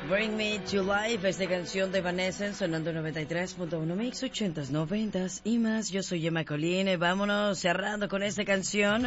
Bring Me to Life, esta canción de Vanessa sonando 93.1 Mix 80s, 90s y más. Yo soy Emma Colín, vámonos cerrando con esta canción.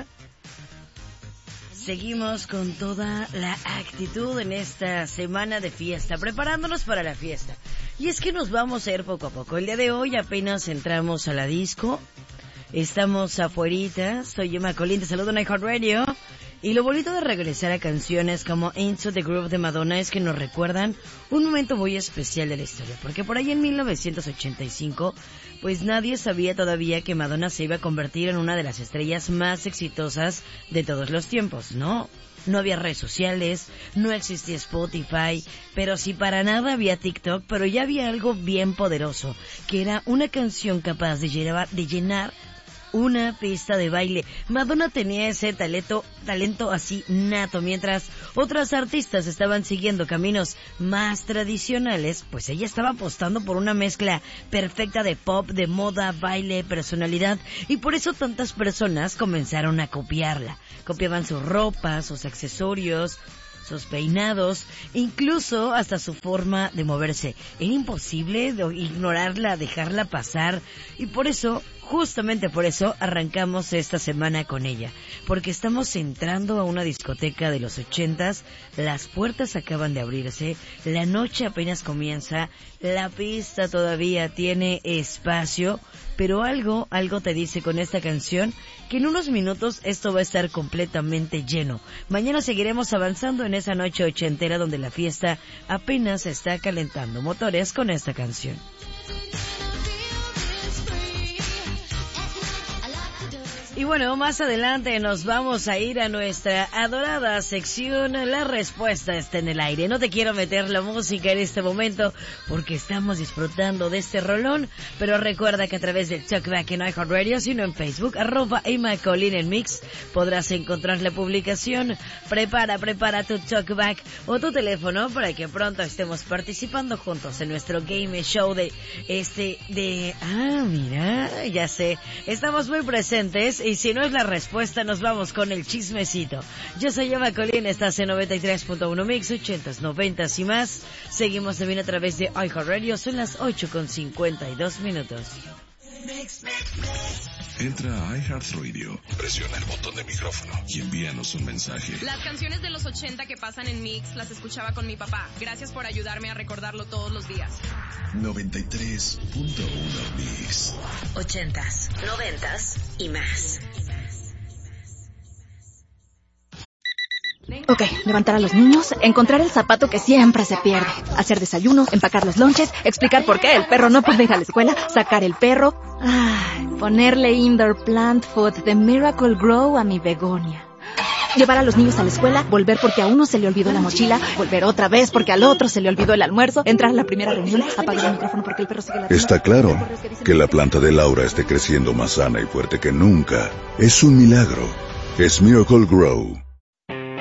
Seguimos con toda la actitud en esta semana de fiesta, preparándonos para la fiesta. Y es que nos vamos a ir poco a poco. El día de hoy apenas entramos a la disco, estamos afuerita. Soy Emma Colín, te saludo en iHeartRadio. Y lo bonito de regresar a canciones como Into the Groove de Madonna es que nos recuerdan un momento muy especial de la historia, porque por ahí en 1985, pues nadie sabía todavía que Madonna se iba a convertir en una de las estrellas más exitosas de todos los tiempos, ¿no? No había redes sociales, no existía Spotify, pero sí para nada había TikTok, pero ya había algo bien poderoso, que era una canción capaz de llenar una pista de baile. Madonna tenía ese talento así nato. Mientras otras artistas estaban siguiendo caminos más tradicionales, pues ella estaba apostando por una mezcla perfecta de pop, de moda, baile, personalidad, y por eso tantas personas comenzaron a copiarla. Copiaban su ropa, sus accesorios, sus peinados, incluso hasta su forma de moverse. Era imposible ignorarla, dejarla pasar, y por eso, justamente por eso, arrancamos esta semana con ella, porque estamos entrando a una discoteca de los 80s, las puertas acaban de abrirse, la noche apenas comienza, la pista todavía tiene espacio, pero algo te dice con esta canción que en unos minutos esto va a estar completamente lleno. Mañana seguiremos avanzando en esa noche ochentera donde la fiesta apenas está calentando motores con esta canción. Y bueno, más adelante nos vamos a ir a nuestra adorada sección La Respuesta está en el aire. No te quiero meter la música en este momento porque estamos disfrutando de este rolón, pero recuerda que a través del Talkback en iHeartRadio, sino en Facebook, @EmmaColín en Mix, podrás encontrar la publicación. Prepara tu Talkback o tu teléfono para que pronto estemos participando juntos en nuestro game show mira, ya sé, estamos muy presentes. Y si no es la respuesta, nos vamos con el chismecito. Yo soy Emma Colín, estás en 93.1 Mix, 80s, 90s y más. Seguimos también a través de iHeartRadio, son las 8:52. Entra a iHeartRadio, presiona el botón de micrófono y envíanos un mensaje. Las canciones de los 80 que pasan en Mix las escuchaba con mi papá. Gracias por ayudarme a recordarlo todos los días. 93.1 Mix. 80s, 90s y más. Ok, levantar a los niños, encontrar el zapato que siempre se pierde, hacer desayuno, empacar los lonches, explicar por qué el perro no puede ir a la escuela, sacar el perro, ponerle indoor plant food de Miracle Grow a mi begonia. Llevar a los niños a la escuela, volver porque a uno se le olvidó la mochila, volver otra vez porque al otro se le olvidó el almuerzo, entrar a la primera reunión, apagar el micrófono porque el perro sigue ladrando. Está claro que la planta de Laura esté creciendo más sana y fuerte que nunca. Es un milagro. Es Miracle Grow.